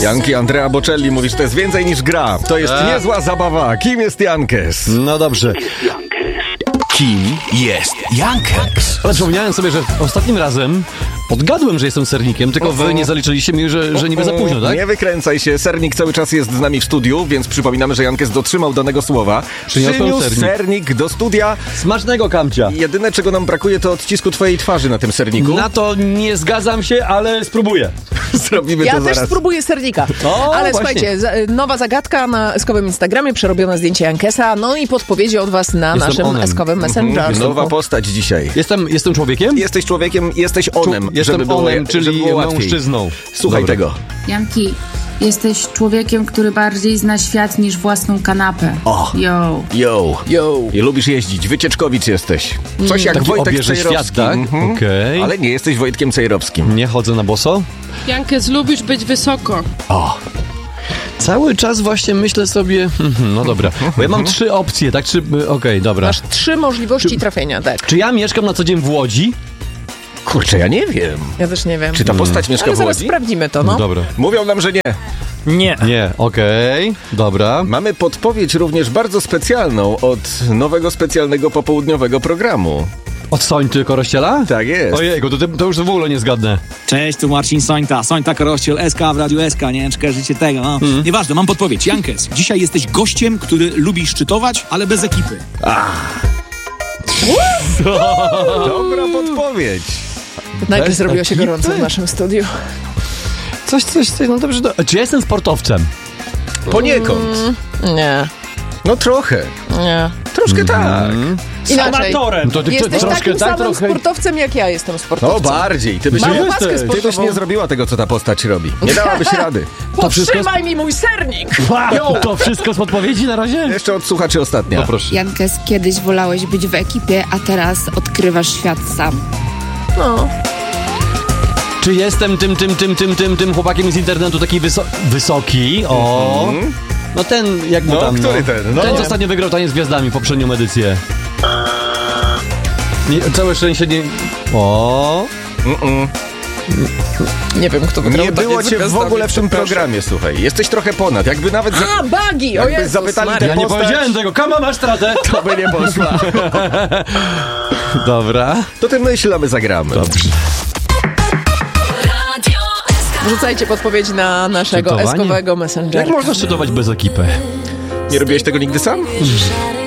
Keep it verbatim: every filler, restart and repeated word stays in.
Janki Andrea Bocelli mówisz, to jest więcej niż gra. To jest A. niezła zabawa. Kim jest Jankes? No dobrze. Kim jest Jankes? Ale przypomniałem sobie, że ostatnim razem odgadłem, że jestem sernikiem, tylko wy nie zaliczyliście mi, że, że niby za późno, tak? Nie wykręcaj się, sernik cały czas jest z nami w studiu, więc przypominamy, że Jankes dotrzymał danego słowa. Przyniosłem Przyniósł sernik. sernik do studia. Smacznego, Kamcia. Jedyne, czego nam brakuje, to odcisku twojej twarzy na tym serniku. Na to nie zgadzam się, ale spróbuję. Zrobimy ja to też zaraz. spróbuję sernika. O, ale właśnie. słuchajcie, za, nowa zagadka na eskowym Instagramie, przerobione zdjęcie Jankesa, no i podpowiedzi od was na Jestem naszym onem. eskowym Messengerze. Nowa postać dzisiaj. Jestem, jestem człowiekiem? Jesteś człowiekiem, jesteś onem, Jestem żeby było, onem, czyli żeby było łatwiej. mężczyzną. Słuchaj Dobra. tego. Janki, jesteś człowiekiem, który bardziej zna świat niż własną kanapę. O. Yo. Yo. Yo. I lubisz jeździć, wycieczkowicz jesteś. Coś jak Taki Wojtek obierze Cejrowski. świat, tak? Mhm. Okej. Ale nie jesteś Wojtkiem Cejrowskim. Nie chodzę na boso? Jankes, lubisz być wysoko. O. Cały czas właśnie myślę sobie, mhm, no dobra, bo ja mam trzy opcje, tak? Czy, okej, dobra. Masz trzy możliwości trafienia, tak. Czy ja mieszkam na co dzień w Łodzi? Kurczę, ja nie wiem. Ja też nie wiem. Czy ta postać mieszka Ale w zaraz Łodzi? sprawdzimy to, no. Dobra. Mówią nam, że nie. Nie. Nie, okej, dobra. Mamy podpowiedź również bardzo specjalną od nowego specjalnego popołudniowego programu. Od Sońty Korościela? Tak jest. Ojejku, to, to już w ogóle nie zgadnę. Cześć, tu Marcin Sońta, Sońta Korościel, S K w Radiu S K, nie wiem, czy kojarzycie tego, no. Mm. Nieważne, mam podpowiedź. Jankes, dzisiaj jesteś gościem, który lubi szczytować, ale bez ekipy. Dobra podpowiedź. Najpierw Bez zrobiło się ekipy? gorąco w naszym studiu. Coś, coś, coś, no dobrze. Do... Czy ja jestem sportowcem? Poniekąd. Nie, No trochę. nie. Troszkę tak. Inaczej. No to, ty, Jesteś troszkę takim tak, samym trochę... sportowcem, jak ja jestem No sportowcem. bardziej. Ty byś, Małą nie, paskę Ty ty byś sportową. nie zrobiła tego, co ta postać robi. Nie dałabyś rady. To wszystko, Powstrzymaj mi mój sernik! Wow, to wszystko z podpowiedzi na razie? Jeszcze od słuchaczy ostatnia. No proszę. Jankes, kiedyś wolałeś być w ekipie, a teraz odkrywasz świat sam. No. Czy jestem tym, tym, tym, tym, tym, tym chłopakiem z internetu taki wyso- wysoki? O. Mhm. No ten, jak mu No, tam, który no. ten? No. Ten, co ostatnio wygrał Taniec z Gwiazdami, poprzednią edycję. Nie, całe szczęście nie... O. Mm-mm. Nie wiem, kto wygrał. Nie Taniec było z cię w Gwiazdami, ogóle w tym przepraszam. programie, słuchaj. Jesteś trochę ponad. Jakby nawet... Za... A, Bagi! O Jakby Jezus zapytali Maria. te Ja nie postać- powiedziałem tego, kama masz stratę. To by nie poszła. Dobra. To ty myśl, a my zagramy. Dobrze. Rzucajcie podpowiedź na naszego Szczytowanie? eskowego Jak Messengera. można szczytować bez ekipy? Nie robiłeś tego nigdy sam?